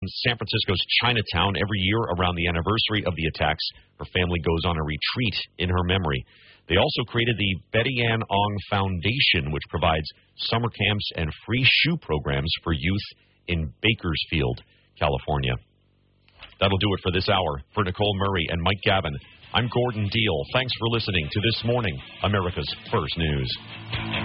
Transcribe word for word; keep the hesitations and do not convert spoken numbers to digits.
San Francisco's Chinatown every year around the anniversary of the attacks. Her family goes on a retreat in her memory. They also created the Betty Ann Ong Foundation, which provides summer camps and free shoe programs for youth in Bakersfield, California. That'll do it for this hour. For Nicole Murray and Mike Gavin, I'm Gordon Deal. Thanks for listening to This Morning, America's First News.